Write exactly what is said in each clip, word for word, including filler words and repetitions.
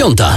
Piąta.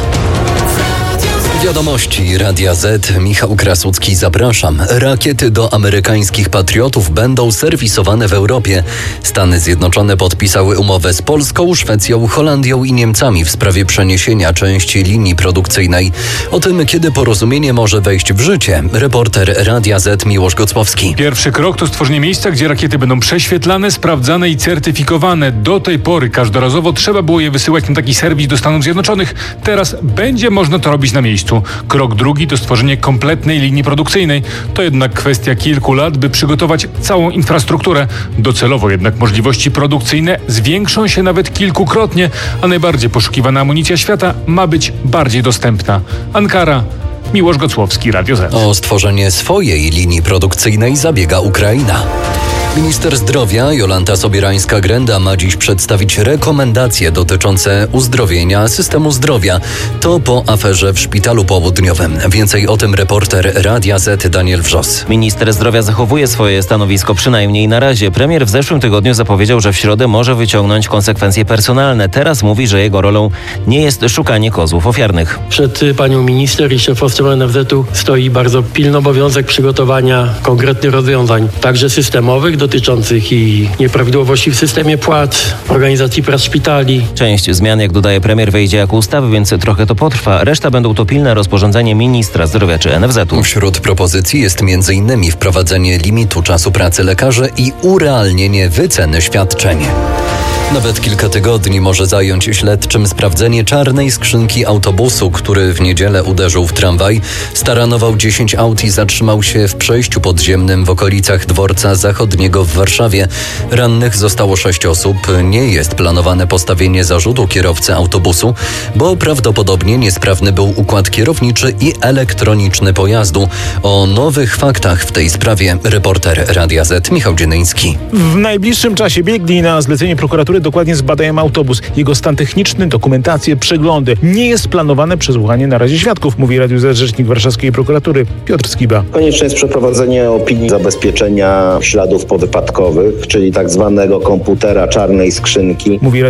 Wiadomości Radia Z. Michał Krasucki, zapraszam. Rakiety do amerykańskich patriotów będą serwisowane w Europie. Stany Zjednoczone podpisały umowę z Polską, Szwecją, Holandią i Niemcami w sprawie przeniesienia części linii produkcyjnej. O tym, kiedy porozumienie może wejść w życie, reporter Radia Z. Miłosz Gocłowski. Pierwszy krok to stworzenie miejsca, gdzie rakiety będą prześwietlane, sprawdzane i certyfikowane. Do tej pory każdorazowo trzeba było je wysyłać na taki serwis do Stanów Zjednoczonych. Teraz będzie można to robić na miejscu. Krok drugi to stworzenie kompletnej linii produkcyjnej. To jednak kwestia kilku lat, by przygotować całą infrastrukturę. Docelowo jednak możliwości produkcyjne zwiększą się nawet kilkukrotnie, a najbardziej poszukiwana amunicja świata ma być bardziej dostępna. Ankara. Miłosz Gocłowski, Radio Z. O stworzenie swojej linii produkcyjnej zabiega Ukraina. Minister zdrowia Jolanta Sobierańska-Grenda ma dziś przedstawić rekomendacje dotyczące uzdrowienia systemu zdrowia. To po aferze w Szpitalu Południowym. Więcej o tym reporter Radia Z Daniel Wrzos. Minister zdrowia zachowuje swoje stanowisko przynajmniej na razie. Premier w zeszłym tygodniu zapowiedział, że w środę może wyciągnąć konsekwencje personalne. Teraz mówi, że jego rolą nie jest szukanie kozłów ofiarnych. Przed panią minister i szefostwem N F Z-u stoi bardzo pilny obowiązek przygotowania konkretnych rozwiązań, także systemowych, dotyczących i nieprawidłowości w systemie płac, organizacji prac szpitali. Część zmian, jak dodaje premier, wejdzie jako ustawy, więc trochę to potrwa. Reszta będą to pilne rozporządzenie ministra zdrowia czy N F Z-u. Wśród propozycji jest między innymi wprowadzenie limitu czasu pracy lekarzy i urealnienie wyceny świadczeń. Nawet kilka tygodni może zająć śledczym sprawdzenie czarnej skrzynki autobusu, który w niedzielę uderzył w tramwaj. Staranował dziesięć aut i zatrzymał się w przejściu podziemnym w okolicach Dworca Zachodniego w Warszawie. Rannych zostało sześć osób. Nie jest planowane postawienie zarzutu kierowcy autobusu, bo prawdopodobnie niesprawny był układ kierowniczy i elektroniczny pojazdu. O nowych faktach w tej sprawie reporter Radia Z Michał Dzienyński. W najbliższym czasie biegli na zlecenie prokuratury dokładnie zbadają autobus, jego stan techniczny, dokumentację, przeglądy. Nie jest planowane przesłuchanie na razie świadków, mówi Radiu Z rzecznik warszawskiej prokuratury Piotr Skiba. Konieczne jest przeprowadzenie opinii zabezpieczenia śladów powypadkowych, czyli tak zwanego komputera czarnej skrzynki. Mówi